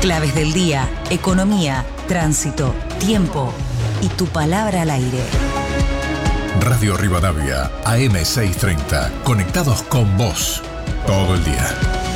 Claves del día, economía, tránsito, tiempo y tu palabra al aire. Radio Rivadavia, AM630. Conectados con vos todo el día.